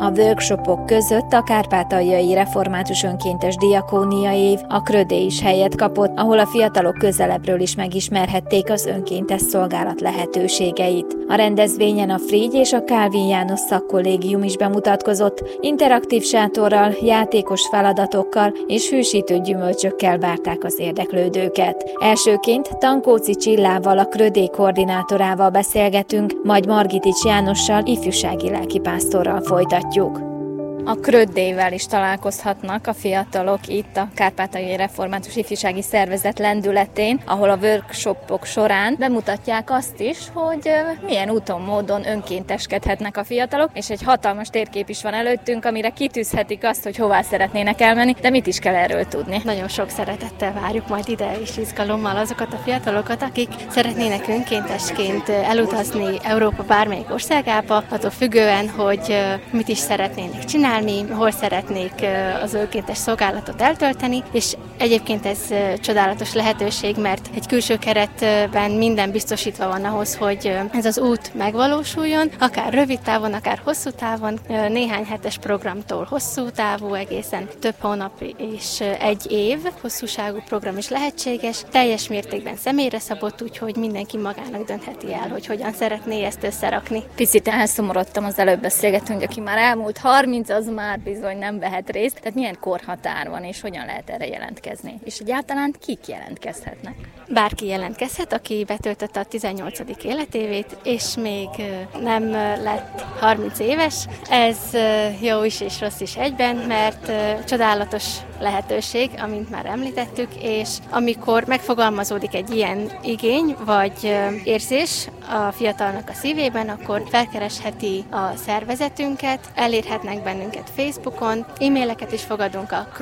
A workshopok között a Kárpátaljai Református Önkéntes Diakónia év, a Krödé is helyet kapott, ahol a fiatalok közelebbről is megismerhették az önkéntes szolgálat lehetőségeit. A rendezvényen a Frigy és a Kálvin János Szakkollégium is bemutatkozott, interaktív sátorral, játékos feladatokkal és hűsítő gyümölcsökkel várták az érdeklődőket. Elsőként Tankóci Csillával, a Krödé koordinátorával beszélgetünk, majd Margitics Jánossal, ifjúsági lelkipásztorral folytatjuk. A Kröddével is találkozhatnak a fiatalok itt a Kárpátaljai Református Ifjúsági Szervezet lendületén, ahol a workshopok során bemutatják azt is, hogy milyen úton, módon önkénteskedhetnek a fiatalok, és egy hatalmas térkép is van előttünk, amire kitűzhetik azt, hogy hová szeretnének elmenni, de mit is kell erről tudni. Nagyon sok szeretettel várjuk majd ide és izgalommal azokat a fiatalokat, akik szeretnének önkéntesként elutazni Európa bármelyik országába, attól függően, hogy mit is szeretnének csinálni, hol szeretnék az önkéntes szolgálatot eltölteni, és egyébként ez csodálatos lehetőség, mert egy külső keretben minden biztosítva van ahhoz, hogy ez az út megvalósuljon, akár rövid távon, akár hosszú távon, néhány hetes programtól hosszú távú, egészen több hónap és egy év hosszúságú program is lehetséges, teljes mértékben személyre szabott, úgyhogy mindenki magának döntheti el, hogy hogyan szeretné ezt összerakni. Picit elszomorodtam, az előbb beszélgetünk, aki már elmúlt 30, az már bizony nem vehet részt. Tehát milyen korhatár van, és hogyan lehet erre jelentkezni? És egyáltalán kik jelentkezhetnek? Bárki jelentkezhet, aki betöltötte a 18. életévét, és még nem lett 30 éves. Ez jó is és rossz is egyben, mert csodálatos lehetőség, amint már említettük, és amikor megfogalmazódik egy ilyen igény vagy érzés a fiatalnak a szívében, akkor felkeresheti a szervezetünket, elérhetnek bennünket Facebookon, e-maileket is fogadunk a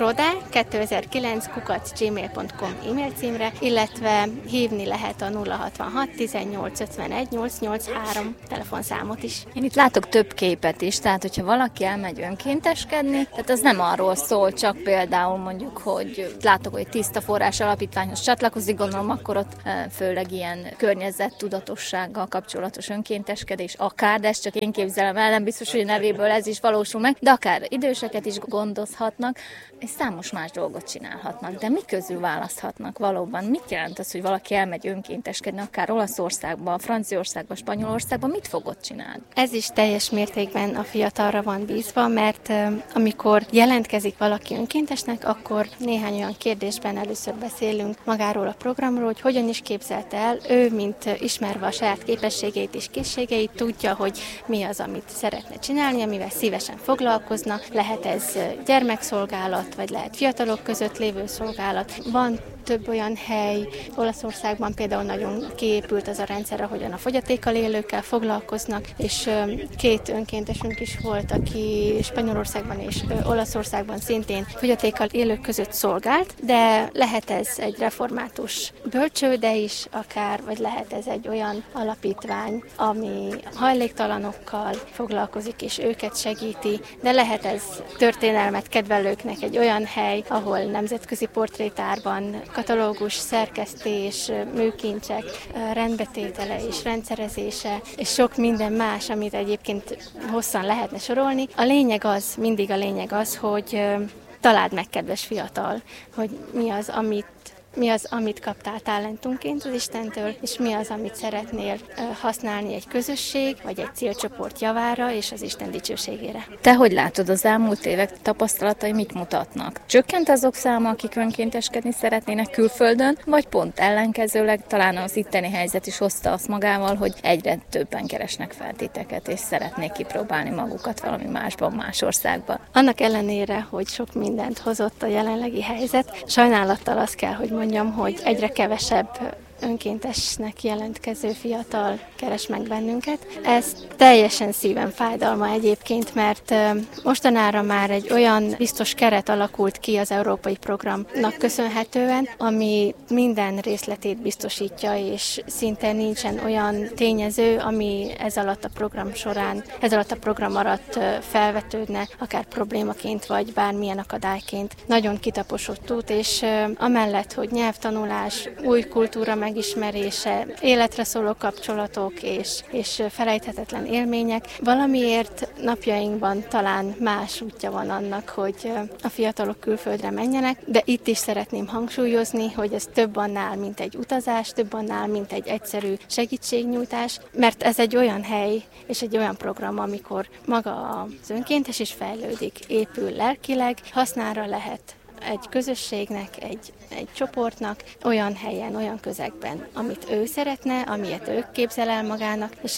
krode2009@gmail.com e-mail címre, illetve hívni lehet a 066 18 51 883 telefonszámot is. Én itt látok több képet is, tehát hogyha valaki elmegy önkénteskedni, tehát az nem arról szól, csak például mondjuk, hogy látok, hogy Tiszta Forrás Alapítványhoz csatlakozik, gondolom akkor ott főleg ilyen környezettudatossággal kapcsolatos önkénteskedés, akár, de ezt csak én képzelem el, nem biztos, hogy a nevéből ez is valósul meg, de akár időseket is gondozhatnak, és számos más dolgot csinálhatnak. De mi közül választhatnak valóban? Mit jelent az, hogy valaki elmegy önkénteskedni, akár Olaszországba, Franciaországba, Spanyolországba, mit fog ott csinálni? Ez is teljes mértékben a fiatalra van bízva, mert amikor jelentkezik valaki önkéntesnek, akkor néhány olyan kérdésben először beszélünk magáról a programról, hogy hogyan is képzelte el. Ő, mint ismerve a saját képességeit és készségeit, tudja, hogy mi az, amit szeretne csinálni, amivel szívesen foglalkozna. Lehet ez gyermekszolgálat, vagy lehet fiatalok között lévő szolgálat. Van több olyan hely, Olaszországban például nagyon kiépült az a rendszer, ahogyan a fogyatékkal élőkkel foglalkoznak, és két önkéntesünk is volt, aki Spanyolországban és Olaszországban szintén fogyatékkal élők között szolgált, de lehet ez egy református bölcsőde is akár, vagy lehet ez egy olyan alapítvány, ami hajléktalanokkal foglalkozik és őket segíti, de lehet ez történelmet kedvelőknek egy olyan hely, ahol nemzetközi portrétárban katalógus, szerkesztés, műkincsek, rendbetétele és rendszerezése, és sok minden más, amit egyébként hosszan lehetne sorolni. A lényeg az, mindig a lényeg az, hogy találd meg, kedves fiatal, hogy mi az, amit kaptál talentumként az Istentől, és mi az, amit szeretnél használni egy közösség, vagy egy célcsoport javára, és az Isten dicsőségére. Te hogy látod, az elmúlt évek tapasztalatai mit mutatnak? Csökkent azok száma, akik önkénteskedni szeretnének külföldön, vagy pont ellenkezőleg talán az itteni helyzet is hozta azt magával, hogy egyre többen keresnek feltéteket, és szeretnék kipróbálni magukat valami másban, más országban? Annak ellenére, hogy sok mindent hozott a jelenlegi helyzet, sajnálattal azt kell, hogy mondjam, hogy egyre kevesebb önkéntesnek jelentkező fiatal keres meg bennünket. Ez teljesen szívem fájdalma egyébként, mert mostanára már egy olyan biztos keret alakult ki az európai programnak köszönhetően, ami minden részletét biztosítja, és szinte nincsen olyan tényező, ami ez alatt a program során, ez alatt a program alatt felvetődne, akár problémaként, vagy bármilyen akadályként. Nagyon kitaposott út, és amellett, hogy nyelvtanulás, új kultúra megismerése, életre szóló kapcsolatok és felejthetetlen élmények. Valamiért napjainkban talán más útja van annak, hogy a fiatalok külföldre menjenek, de itt is szeretném hangsúlyozni, hogy ez több annál, mint egy utazás, több annál, mint egy egyszerű segítségnyújtás, mert ez egy olyan hely és egy olyan program, amikor maga az önkéntes is fejlődik, épül lelkileg, hasznára lehet egy közösségnek, egy csoportnak, olyan helyen, olyan közegben, amit ő szeretne, amilyet ő képzel el magának, és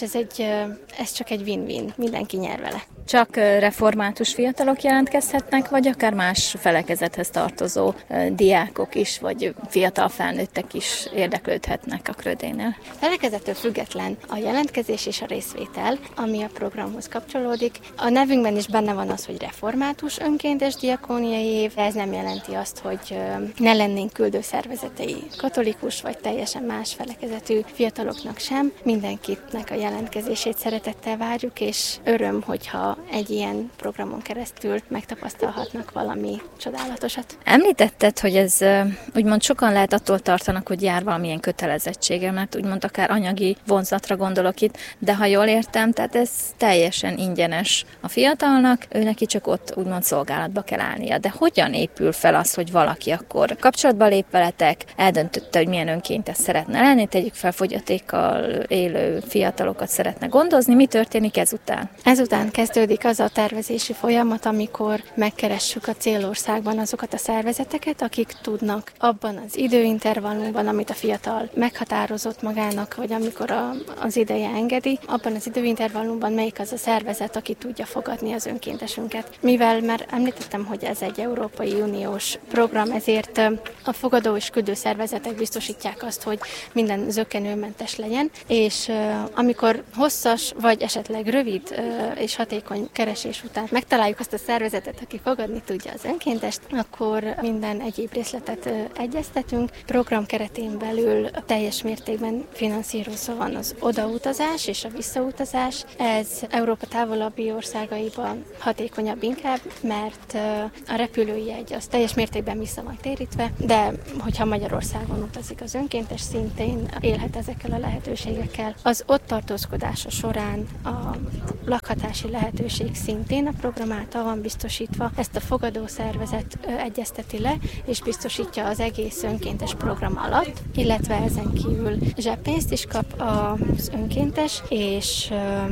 ez csak egy win-win, mindenki nyer vele. Csak református fiatalok jelentkezhetnek, vagy akár más felekezethez tartozó diákok is, vagy fiatal felnőttek is érdeklődhetnek a Krödénél? Felekezettől független a jelentkezés és a részvétel, ami a programhoz kapcsolódik. A nevünkben is benne van az, hogy református önkéntes diakóniai év. Ez nem jelenti azt, hogy ne lennénk küldőszervezetei katolikus vagy teljesen más felekezetű fiataloknak sem. Mindenkinek a jelentkezését szeretettel várjuk, és öröm, hogyha egy ilyen programon keresztül megtapasztalhatnak valami csodálatosat. Említetted, hogy ez úgymond sokan lehet attól tartanak, hogy jár valamilyen kötelezettsége, mert úgymond akár anyagi vonzatra gondolok itt, de ha jól értem, tehát ez teljesen ingyenes a fiatalnak, ő neki csak ott úgymond szolgálatba kell állnia. De hogyan épül fel az, hogy valaki akkor kapcsolatba lép veletek, eldöntötte, hogy milyen önkéntes szeretne lenni, tegyük fel, fogyatékkal élő fiatalokat szeretne gondozni, mi történik ezután? Ezután kezdődik az a tervezési folyamat, amikor megkeressük a célországban azokat a szervezeteket, akik tudnak abban az időintervallumban, amit a fiatal meghatározott magának, vagy amikor az ideje engedi, abban az időintervallumban melyik az a szervezet, aki tudja fogadni az önkéntesünket. Mivel már említettem, hogy ez egy Európai Uniós program, ezért a fogadó és küldő szervezetek biztosítják azt, hogy minden zökkenőmentes legyen, és amikor hosszas, vagy esetleg rövid és hatékony keresés után megtaláljuk azt a szervezetet, aki fogadni tudja az önkéntest, akkor minden egyéb részletet egyeztetünk. Program keretén belül teljes mértékben finanszírozva van az odautazás és a visszautazás. Ez Európa távolabbi országaiban hatékonyabb inkább, mert a repülőjegy az teljes mértékben vissza van térítve, de hogyha Magyarországon utazik az önkéntes, szintén élhet ezekkel a lehetőségekkel. Az ott tartózkodása során a lakhatási lehetőség szintén a program által van biztosítva. Ezt a fogadó szervezet egyezteti le, és biztosítja az egész önkéntes program alatt, illetve ezen kívül zseppénzt is kap az önkéntes, és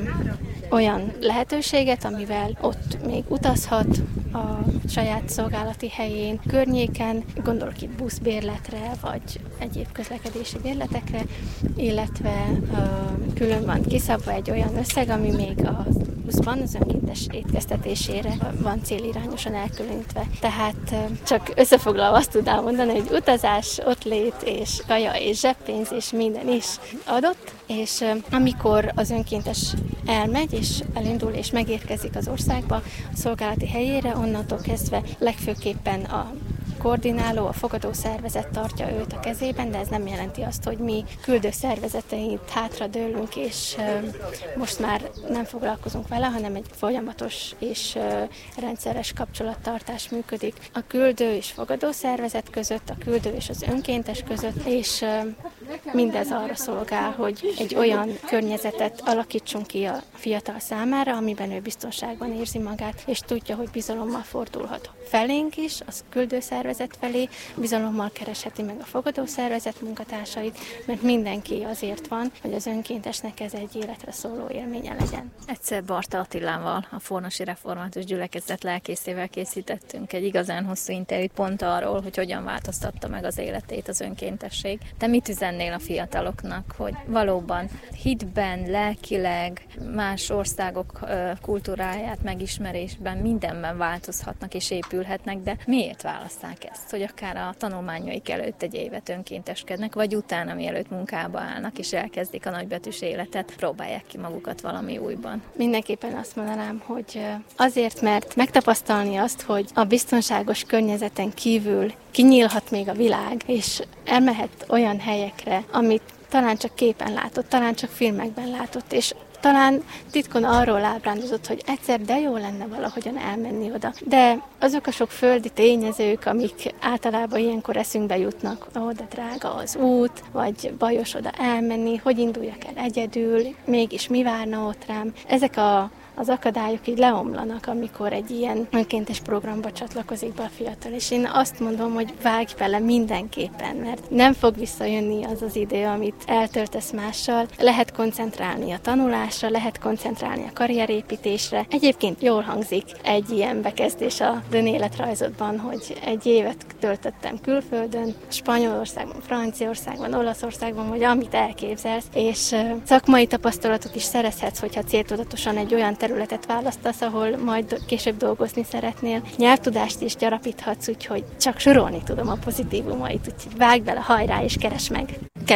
olyan lehetőséget, amivel ott még utazhat a saját szolgálati helyén, környéken, gondolok itt buszbérletre, vagy egyéb közlekedési bérletekre, illetve külön van kiszabva egy olyan összeg, ami még a buszban az önkéntes étkeztetésére van célirányosan elkülönítve. Tehát csak összefoglalva azt tudnám mondani, hogy utazás, ottlét és kaja és zseppénz és minden is adott, és amikor az önkéntes elmegy és elindul és megérkezik az országba, a szolgálati helyére, onnantól kezdve legfőképpen a koordináló, a fogadó szervezet tartja őt a kezében, de ez nem jelenti azt, hogy mi küldő szervezeteit hátradőlünk, és most már nem foglalkozunk vele, hanem egy folyamatos és rendszeres kapcsolattartás működik a küldő és fogadó szervezet között, a küldő és az önkéntes között, és mindez arra szolgál, hogy egy olyan környezetet alakítsunk ki a fiatal számára, amiben ő biztonságban érzi magát, és tudja, hogy bizalommal fordulhat felénk is, az küldő szervezet felé, bizalommal keresheti meg a fogadó szervezet munkatársait, mert mindenki azért van, hogy az önkéntesnek ez egy életre szóló élménye legyen. Egyszer Barta Attilával, a Fornosi Református Gyülekezet lelkészével készítettünk egy igazán hosszú interjút pont arról, hogy hogyan változtatta meg az életét az önkéntesség. Te mit üzennél a fiataloknak, hogy valóban hitben, lelkileg, más országok kultúráját megismerésben, mindenben változhatnak és épülhetnek, de miért választák ezt? Hogy akár a tanulmányaik előtt egy évet önkénteskednek, vagy utána, mielőtt munkába állnak és elkezdik a nagybetűs életet, próbálják ki magukat valami újban. Mindenképpen azt mondanám, hogy azért, mert megtapasztalni azt, hogy a biztonságos környezeten kívül kinyílhat még a világ, és elmehet olyan helyekre, amit talán csak képen látott, talán csak filmekben látott, és talán titkon arról ábrándozott, hogy egyszer de jó lenne valahogyan elmenni oda. De azok a sok földi tényezők, amik általában ilyenkor eszünkbe jutnak, oda drága az út, vagy bajos oda elmenni, hogy induljak el egyedül, mégis mi várna ott rám. Ezek az akadályok így leomlanak, amikor egy ilyen önkéntes programba csatlakozik be a fiatal. És én azt mondom, hogy vágj bele mindenképpen, mert nem fog visszajönni az az idő, amit eltöltesz mással. Lehet koncentrálni a tanulásra, lehet koncentrálni a karrierépítésre. Egyébként jól hangzik egy ilyen bekezdés a önéletrajzodban, hogy egy évet töltöttem külföldön, Spanyolországban, Franciaországban, Olaszországban, vagy amit elképzelsz, és szakmai tapasztalatot is szerezhetsz, hogyha céltudatosan egy olyan területet választasz, ahol majd később dolgozni szeretnél. Nyelvtudást is gyarapíthatsz, úgyhogy csak sorolni tudom a pozitívumait, úgyhogy vágj bele, hajrá és keresd meg!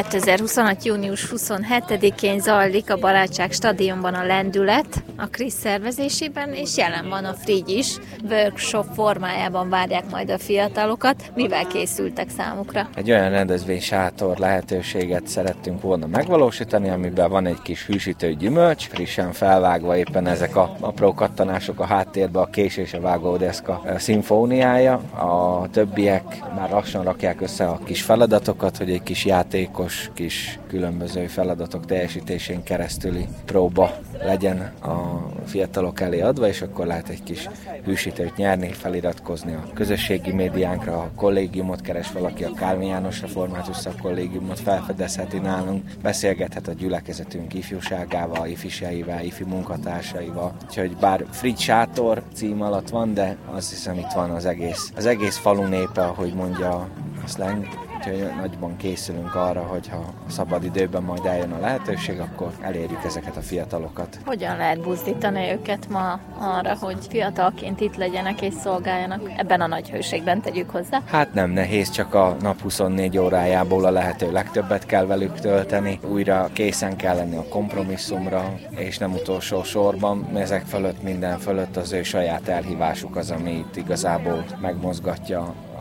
2026. június 27-én zajlik a Barátság stadionban a Lendület, a Krisz szervezésében, és jelen van a Frigy is. Workshop formájában várják majd a fiatalokat. Mivel készültek számukra? Egy olyan rendezvénysátor lehetőséget szerettünk volna megvalósítani, amiben van egy kis hűsítő gyümölcs, frissen felvágva éppen ezek a apró kattanások a háttérbe, a kés és a vágódeszka szimfóniája. A többiek már lassan rakják össze a kis feladatokat, hogy egy kis játékos, kis különböző feladatok teljesítésén keresztüli próba legyen a fiatalok elé adva, és akkor lehet egy kis hűsítőt nyerni, feliratkozni a közösségi médiánkra, a kollégiumot keres valaki, a Kálvin János Református Szakkollégiumot felfedezheti nálunk, beszélgethet a gyülekezetünk ifjúságával, ifiseivel, ifi munkatársaival. Úgyhogy bár Frigy sátor cím alatt van, de azt hiszem itt van az egész falu népe, ahogy mondja a slang. Úgyhogy nagyban készülünk arra, hogyha szabad időben majd eljön a lehetőség, akkor elérjük ezeket a fiatalokat. Hogyan lehet buzdítani őket ma arra, hogy fiatalként itt legyenek és szolgáljanak? Ebben a nagy hőségben tegyük hozzá. Hát nem nehéz, csak a nap 24 órájából a lehető legtöbbet kell velük tölteni. Újra készen kell lenni a kompromisszumra, és nem utolsó sorban, ezek fölött, minden fölött az ő saját elhívásuk az, ami itt igazából megmozgatja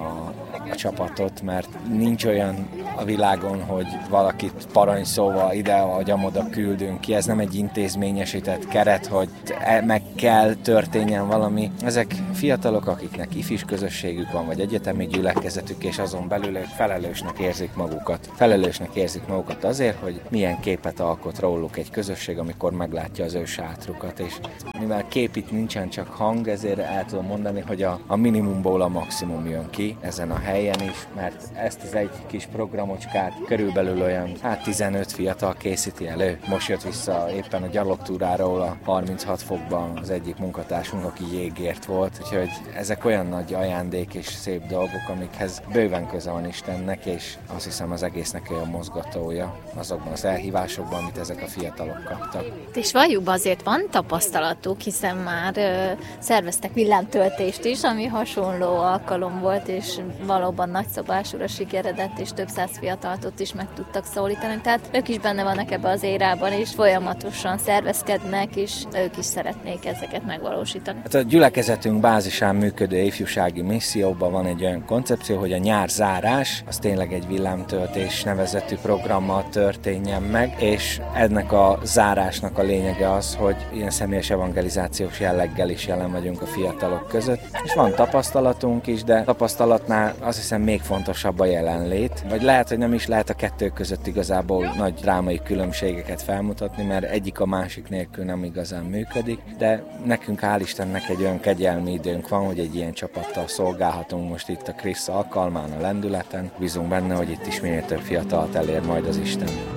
a csapatot, mert nincs olyan a világon, hogy valakit parancsszóval ide vagy amoda küldünk ki. Ez nem egy intézményesített keret, hogy meg kell történjen valami. Ezek fiatalok, akiknek ifis közösségük van, vagy egyetemi gyülekezetük, és azon belül ők felelősnek érzik magukat. Felelősnek érzik magukat azért, hogy milyen képet alkot róluk egy közösség, amikor meglátja az ő sátrukat. És mivel kép itt nincsen, csak hang, ezért el tudom mondani, hogy a minimumból a maximum jön ki ezen a helyen is, mert ezt az egy kis programocskát körülbelül olyan 15 fiatal készíti elő. Most jött vissza éppen a gyalogtúráról a 36 fokban az egyik munkatársunk, aki jégért volt, úgyhogy ezek olyan nagy ajándék és szép dolgok, amikhez bőven köze van Istennek, és azt hiszem az egésznek olyan mozgatója azokban az elhívásokban, amit ezek a fiatalok kaptak. És valljuk be, azért van tapasztalatuk, hiszen már szerveztek villámtöltést is, ami hasonló alkalom volt, és valóban nagyszabásúra sikeredett, és több száz fiatalt ott is meg tudtak szólítani. Tehát ők is benne vannak ebbe az érában, és folyamatosan szervezkednek, és ők is szeretnék ezeket megvalósítani. Hát a gyülekezetünk bázisán működő ifjúsági misszióban van egy olyan koncepció, hogy a nyár zárás, az tényleg egy villámtöltés nevezetű programmal történjen meg, és ennek a zárásnak a lényege az, hogy ilyen személyes evangelizációs jelleggel is jelen vagyunk a fiatalok között. És van tapasztalatunk is, de tapasztalatnál azt hiszem még fontosabb a jelenlét, vagy lehet, hogy nem is lehet a kettő között igazából nagy drámai különbségeket felmutatni, mert egyik a másik nélkül nem igazán működik, de nekünk hál' Istennek egy olyan kegyelmi időnk van, hogy egy ilyen csapattal szolgálhatunk most itt a Krisz alkalmán, a Lendületen. Bízunk benne, hogy itt is minél több fiatalt elér majd az Isten.